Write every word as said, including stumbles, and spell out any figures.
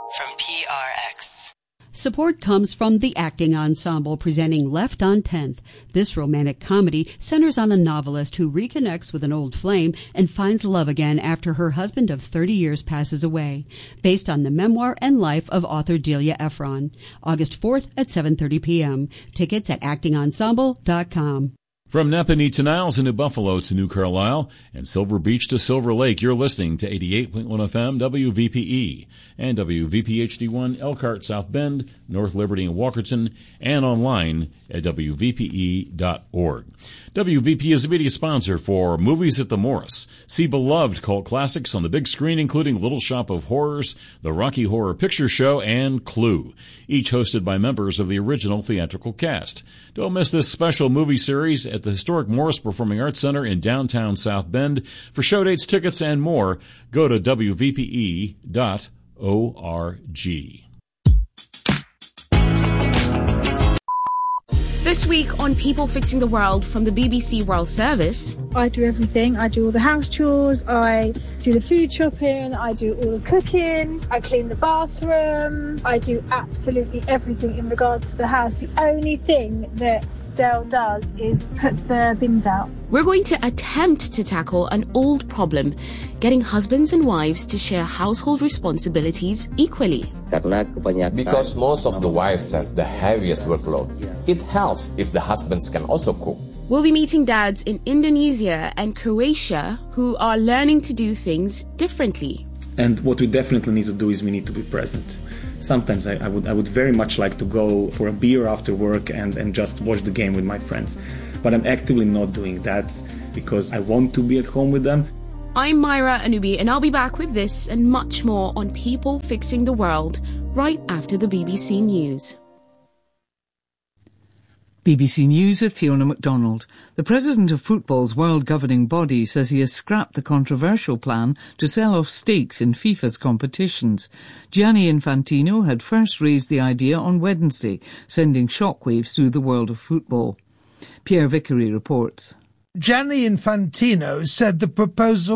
from P R X. Support comes from the Acting Ensemble presenting Left on tenth. This romantic comedy centers on a novelist who reconnects with an old flame and finds love again after her husband of thirty years passes away. Based on the memoir and life of author Delia Ephron. August fourth at seven thirty p.m. Tickets at acting ensemble dot com. From Napanee to Niles and New Buffalo to New Carlisle and Silver Beach to Silver Lake, you're listening to eighty-eight point one F M W V P E and W V P H D one Elkhart, South Bend, North Liberty, and Walkerton, and online at W V P E dot org. W V P is a media sponsor for Movies at the Morris. See beloved cult classics on the big screen, including Little Shop of Horrors, The Rocky Horror Picture Show, and Clue, each hosted by members of the original theatrical cast. Don't miss this special movie series at the historic Morris Performing Arts Center in downtown South Bend. For show dates, tickets, and more, go to W V P E dot org. This week on People Fixing the World from the B B C World Service. I do everything. I do all the house chores, I do the food shopping, I do all the cooking, I clean the bathroom, I do absolutely everything in regards to the house. The only thing that Dale does is put the bins out. We're going to attempt to tackle an old problem, getting husbands and wives to share household responsibilities equally. Because most of the wives have the heaviest workload, it helps if the husbands can also cook. We'll be meeting dads in Indonesia and Croatia who are learning to do things differently. And what we definitely need to do is we need to be present. Sometimes I, I would I would very much like to go for a beer after work and, and just watch the game with my friends. But I'm actively not doing that because I want to be at home with them. I'm Myra Anubi, and I'll be back with this and much more on People Fixing the World right after the B B C News. B B C News at Fiona MacDonald. The president of football's world governing body says he has scrapped the controversial plan to sell off stakes in FIFA's competitions. Gianni Infantino had first raised the idea on Wednesday, sending shockwaves through the world of football. Pierre Vickery reports. Gianni Infantino said the proposal